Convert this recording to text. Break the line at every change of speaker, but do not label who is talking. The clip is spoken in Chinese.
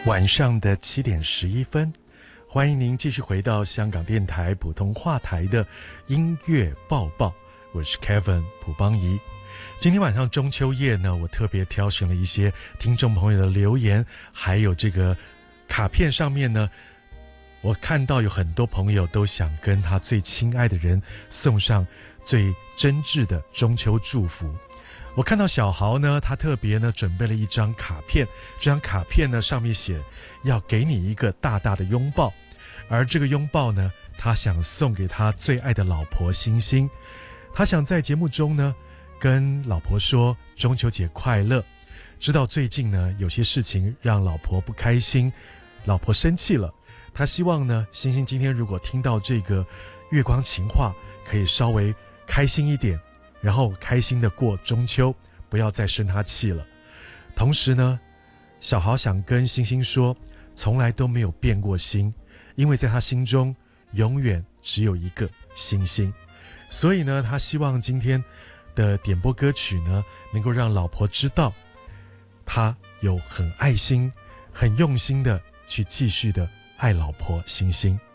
晚上的7:11，欢迎您继续回到香港电台普通话台的音乐报报，我是 Kevin 卜邦仪。今天晚上中秋夜呢，我特别挑选了一些听众朋友的留言，还有这个卡片上面呢，我看到有很多朋友都想跟他最亲爱的人送上最真挚的中秋祝福。我看到小豪呢，他特别呢准备了一张卡片，这张卡片呢上面写要给你一个大大的拥抱，而这个拥抱呢，他想送给他最爱的老婆星星。他想在节目中呢跟老婆说中秋节快乐，知道最近呢有些事情让老婆不开心，老婆生气了，他希望呢星星今天如果听到这个月光情话，可以稍微开心一点，然后开心的过中秋，不要再生他气了。同时呢，小豪想跟星星说，从来都没有变过心，因为在他心中永远只有一个星星。所以呢，他希望今天的点播歌曲呢，能够让老婆知道他有很爱心很用心的去继续的爱老婆星星。